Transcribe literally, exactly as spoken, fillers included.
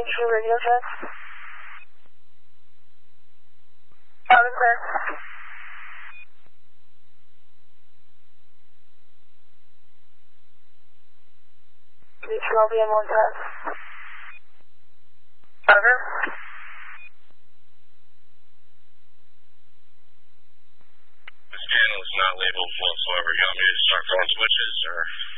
True radio check. Loud and clear. Reaching L B M one pass. Over. This channel is not labeled whatsoever. You want me to start throwing switches or...